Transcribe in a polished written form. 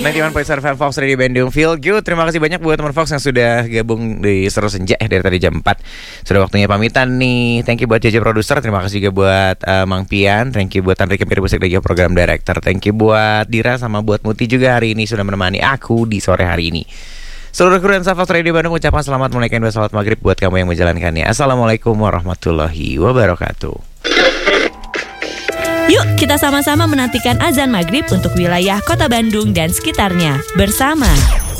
91.7 Fox Radio Bandung Feel Good. Terima kasih banyak buat teman Fox yang sudah gabung di Seru Senja dari tadi jam 4. Sudah waktunya pamitan nih. Thank you buat JJ Produser. Terima kasih juga buat Mang Pian. Thank you buat Andri Kempir Busek dan Program Director. Thank you buat Dira sama buat Muti juga hari ini sudah menemani aku di sore hari ini. Seluruh kru dan Fox Radio Bandung ucapkan selamat menunaikan dua salat maghrib buat kamu yang menjalankannya. Assalamualaikum warahmatullahi wabarakatuh. Yuk kita sama-sama menantikan azan maghrib untuk wilayah Kota Bandung dan sekitarnya bersama